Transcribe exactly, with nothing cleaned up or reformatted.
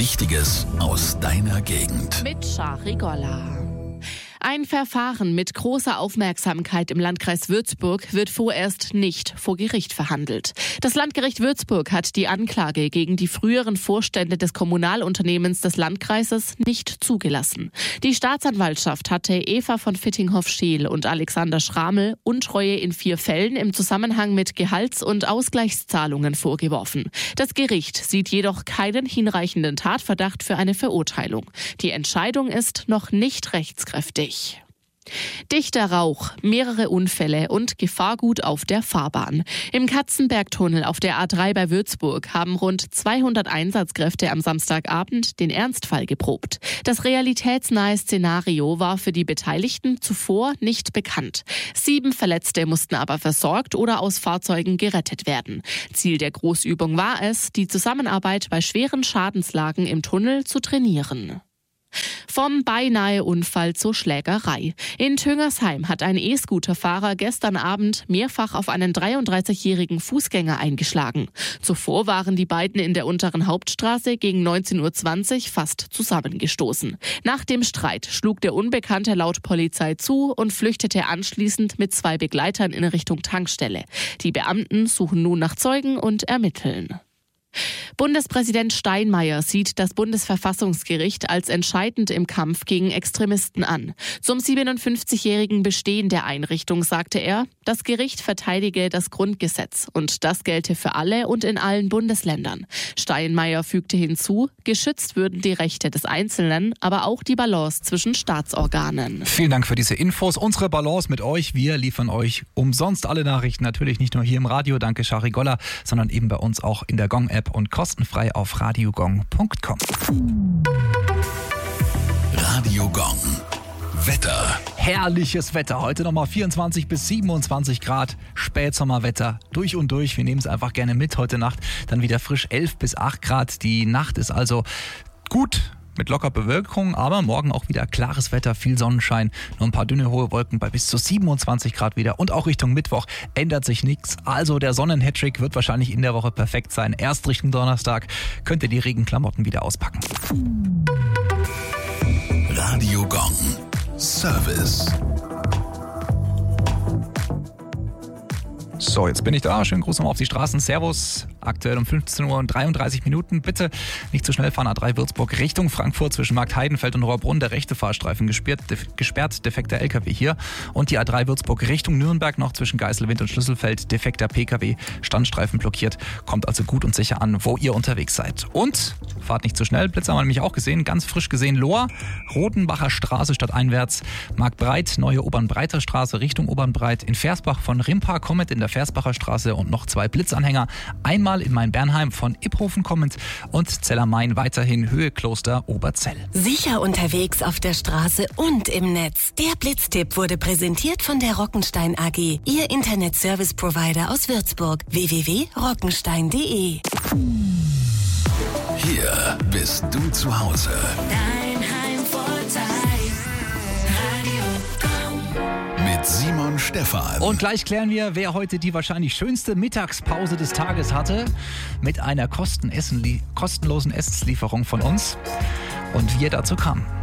Wichtiges aus deiner Gegend. Mit Shari Golla. Ein Verfahren mit großer Aufmerksamkeit im Landkreis Würzburg wird vorerst nicht vor Gericht verhandelt. Das Landgericht Würzburg hat die Anklage gegen die früheren Vorstände des Kommunalunternehmens des Landkreises nicht zugelassen. Die Staatsanwaltschaft hatte Eva von Fittinghoff-Scheel und Alexander Schramel Untreue in vier Fällen im Zusammenhang mit Gehalts- und Ausgleichszahlungen vorgeworfen. Das Gericht sieht jedoch keinen hinreichenden Tatverdacht für eine Verurteilung. Die Entscheidung ist noch nicht rechtskräftig. Dichter Rauch, mehrere Unfälle und Gefahrgut auf der Fahrbahn. Im Katzenbergtunnel auf der A drei bei Würzburg haben rund zweihundert Einsatzkräfte am Samstagabend den Ernstfall geprobt. Das realitätsnahe Szenario war für die Beteiligten zuvor nicht bekannt. Sieben Verletzte mussten aber versorgt oder aus Fahrzeugen gerettet werden. Ziel der Großübung war es, die Zusammenarbeit bei schweren Schadenslagen im Tunnel zu trainieren. Vom Beinahe-Unfall zur Schlägerei. In Tüngersheim hat ein E-Scooter-Fahrer gestern Abend mehrfach auf einen dreiunddreißigjährigen Fußgänger eingeschlagen. Zuvor waren die beiden in der unteren Hauptstraße gegen neunzehn Uhr zwanzig fast zusammengestoßen. Nach dem Streit schlug der Unbekannte laut Polizei zu und flüchtete anschließend mit zwei Begleitern in Richtung Tankstelle. Die Beamten suchen nun nach Zeugen und ermitteln. Bundespräsident Steinmeier sieht das Bundesverfassungsgericht als entscheidend im Kampf gegen Extremisten an. Zum siebenundfünfzigjährigen Bestehen der Einrichtung sagte er, das Gericht verteidige das Grundgesetz und das gelte für alle und in allen Bundesländern. Steinmeier fügte hinzu, geschützt würden die Rechte des Einzelnen, aber auch die Balance zwischen Staatsorganen. Vielen Dank für diese Infos. Unsere Balance mit euch. Wir liefern euch umsonst alle Nachrichten. Natürlich nicht nur hier im Radio, danke Shari Golla, sondern eben bei uns auch in der Gong-App und kostenfrei auf radiogong punkt com. Radio Gong. Wetter. Herrliches Wetter. Heute nochmal vierundzwanzig bis siebenundzwanzig Grad. Spätsommerwetter. Durch und durch. Wir nehmen es einfach gerne mit heute Nacht. Dann wieder frisch elf bis acht Grad. Die Nacht ist also gut mit locker Bewölkung, aber morgen auch wieder klares Wetter, viel Sonnenschein, nur ein paar dünne hohe Wolken bei bis zu siebenundzwanzig Grad wieder und auch Richtung Mittwoch ändert sich nichts. Also der Sonnen-Hattrick wird wahrscheinlich in der Woche perfekt sein. Erst Richtung Donnerstag könnt ihr die Regenklamotten wieder auspacken. Radio Gong. Service. So, jetzt bin ich da. Schönen Gruß nochmal auf die Straßen. Servus. Aktuell um fünfzehn Uhr und dreiunddreißig Minuten. Bitte nicht zu schnell fahren. A drei Würzburg Richtung Frankfurt zwischen Marktheidenfeld und Rohrbrunn. Der rechte Fahrstreifen gesperrt, def- gesperrt defekter L K W hier. Und die A drei Würzburg Richtung Nürnberg noch zwischen Geiselwind und Schlüsselfeld. Defekter P K W. Standstreifen blockiert. Kommt also gut und sicher an, wo ihr unterwegs seid. Und fahrt nicht zu schnell. Blitz haben wir nämlich auch gesehen. Ganz frisch gesehen. Lohr. Rodenbacher Straße stadteinwärts. Marktbreit. Neue Obernbreiter Straße Richtung Obernbreit. In Versbach von Rimpa kommend in der Versbacher Straße und noch zwei Blitzanhänger. Einmal in Main-Bernheim von Iphofen kommend und Zellermain weiterhin Höhe Kloster Oberzell. Sicher unterwegs auf der Straße und im Netz. Der Blitztipp wurde präsentiert von der Rockenstein A G, Ihr Internet-Service-Provider aus Würzburg. w w w punkt rockenstein punkt d e. Hier bist du zu Hause. Dein Heimvorteil. Radio Gong. Mit Simon Stephan. Und gleich klären wir, wer heute die wahrscheinlich schönste Mittagspause des Tages hatte, mit einer kosten- Essen- kostenlosen Essenslieferung von uns und wie er dazu kam.